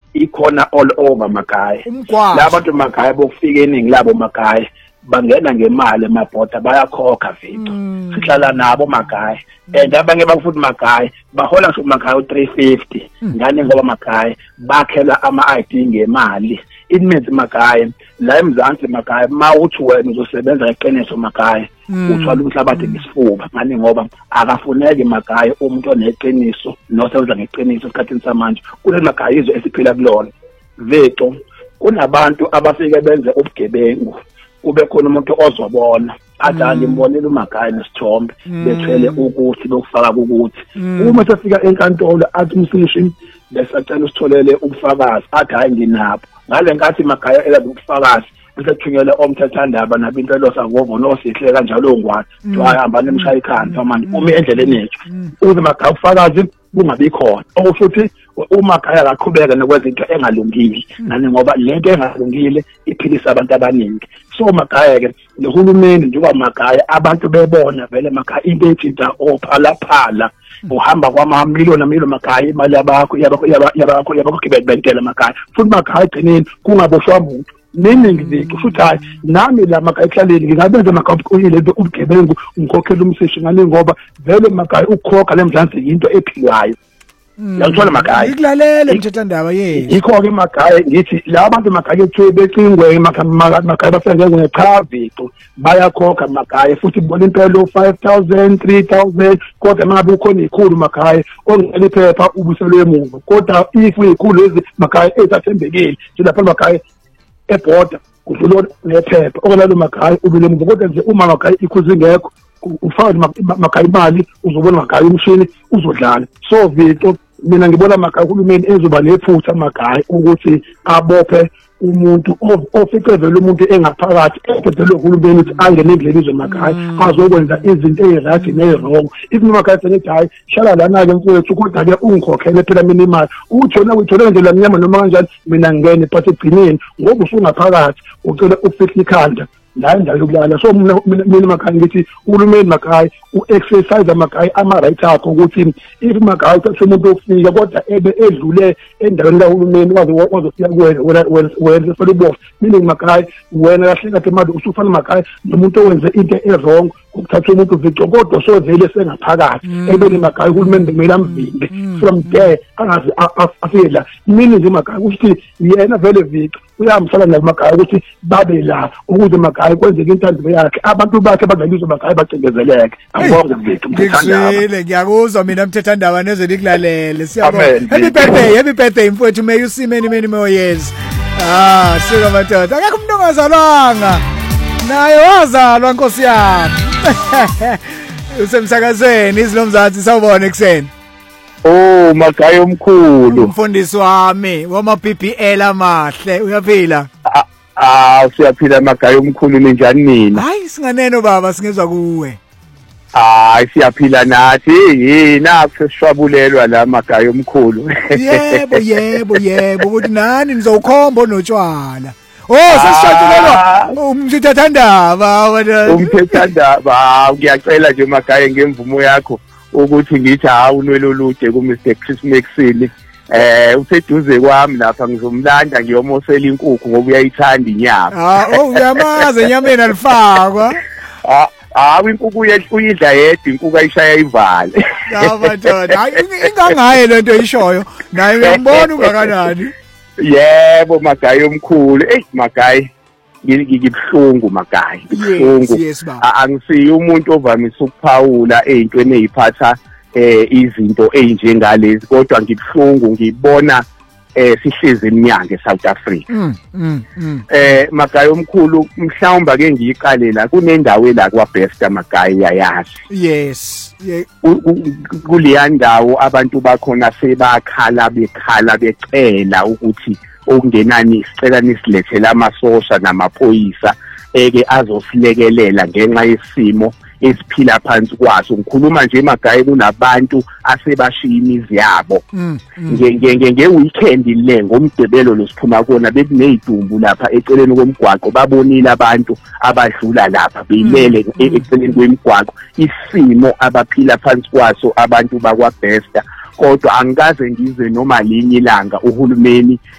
ikhona all over makhaya. Umgwaqo Labantu makhaya bokufika eningi labo makhaya bangena ngemali emabhoda bayakhokha Vito. Sihlala nabo makhaya. And abanye bakufuthi makhaya bahola ngisho makhaya u350 ngane ngoba makhaya bakhela ama-ID ngemali. It means makhaya la eMzansi makhaya mawuthi wena uzosebenza eqiniso makhaya uthwala umhlabathi ngesifuba ngani ngoba akafuneki makhaya umuntu oneqiniso nosebenza ngeqiniso esikhathini samanje kule makhaya izwe esiphila kulona. Vito kunabantu abafike benze ubugebengu kube khona umuntu ozobona athi angimbonile umakhaya nesithombe bethwele ukuthi bekufaka ukuthi uma sefika enkantolo athi umsishi besacela usitholele ubufakazi athi hayi nginapho ngale nkathi makhaya ela ubufakazi besathunyelwe omthethandaba nabintelo sagogo nosihle kanjalo ngwane wahamba nemshaya ikhanda manje uma endleleni yethu uze makhaya ubufakazi bungabi khona okuthi umakhaya akaqhubeka nokwenza into engalungile nani ngoba lento engalungile iphilisa abantu abaningi. So makhaya ke nohulumeni njengoba makhaya abantu bebona vele makhaya into ethinta ophalaphala uhamba kwamamiliyoni makhaya imali yabakho kibetbentela makhaya futhi makhaya egcineni kungaboshwa umuntu neningi zethu futhi hayi nami la makhaya ehlaleni ngingabenza makhaya lento ubugebengu ngikhokhela umseshi ngani ngoba vele makhaya ukukhokha leMzansi into ephilwayo. Yangithola makhaya ngikulalele mthethandaba yini yikho ke makhaya ngithi la abantu makhaya ethu becingwe makhaya bafike ngecha Vito bayakhokha makhaya futhi bona impela 5000 3000 kodwa mangabe ukhona ikhulu makhaya ongela iphepha ubuselwe emuva kodwa if ikhulu lezi makhaya ezathembekile lapha makhaya ebhoda kudlula nephepha okulalo makhaya ubile emuva kodwa nje uma makhaya ikhuzi ngekho ufaka makhaya imali uzobona makhaya umshini uzodlala. So Vito mina ngibona makhaya uhulumeni ezoba nephutha makhaya ukuthi abophe umuntu oficezela umuntu engaphakathi ephethelwe uhulumeni ukuthi angene endleleni zemakhaya azokwenza izinto ezirathi nezirong. Izinto makhaya senethi hayi shala lana ke mfowethu kodwa ke ungikhokhele phela mina imali uthona uyithola nje la mnyama noma kanjani mina ngene but egcineni ngoba usungaphakathi ucela ukufihla ikhanda la indawo yokulala. So mina makhaya ngithi uhulumeni makhaya u-exercise makhaya ama-right akho ukuthi if makhaya uthathe umuntu ofika kodwa ebe edlule endaweni kahulumeni wazofika kuwena wena ubofu meaning makhaya wena kahle kahle manje usufana makhaya nomuntu owenze into errong ukuthatha umuntu Vito kodwa sozele sengaphakathi ebele makhaya uhulumeni kumele amvimbe from there angazi afela mina nje makhaya ukuthi yena vele Vito uyamsala namakhaya ukuthi babe la ukuze makhaya kwenzeke intando yakhe abantu bakhe bangalizwe makhaya bacingezeleke. Angibonge Vito mthethandaba ngiyakuzwa mina mthethandaba nezwe likulalele siyabonga. Happy birthday mfowethu, may you see many more years. Sika madoda akekho umuntu ongazalwanga naye wazalwa nkosi yami. Usemsakazweni izinomzathi sawubona ekseni. Oh makhaya omkhulu umfundisi wami wama BBL amahle uyaphila? Siyaphila makhaya omkhulu ninjani nina? Hayi singaneno baba singezwa kuwe. Siyaphila nathi yina kuseshwabulelwa la makhaya omkhulu. Yebo ukuthi nani nizokhomba notshwala. Sesishadulelwa umthethandaba ngiyacela nje makhaya ngemvumo yakho ukuthi ngithi unwele olude ku Mr Chris Maxine useduze kwami lapha ngizomlanda ngiyomosela inkukhu ngoba uyayithanda inyama. Uyamaza enyameni alifakwa. Inkukhu uyidla yedwa inkukhu ayishaya ivale. Madoda ingangaye lento ishoyo naye uyambona ungakanani. Yebo makhaya omkhulu makhaya ngibhlungu makhaya ngibhlungu angisiyo umuntu ovamise ukuphawula ezintweni eziphatha izinto ezinjengalezi kodwa ngibhlungu ngibona sihlezi eminyanga eSouth Africa. Makhaya omkhulu mhlawumbe ke ngiyiqalela kunendawo la kwaBesta makhaya yayazi. Yes. Kuleya ndawo abantu bakhona sebakhala becela ukuthi okungenani sicela nisilethela amasosha namaphoyisa azosilekelela ngenxa yesimo esiphila phansi kwaso. Ngikhuluma nje makhaya kunabantu asebashiya imizi yabo ngeweekend le ngomgcibelo losiphuma kona bekunezidumbu lapha eceleni komgwaqo babonile abantu abadlula lapha beyilele eceleni kwemigwaqo isimo abaphila phansi kwaso abantu bakwaBesta. Kodwa angikaze ngize noma linye ilanga uhulumeni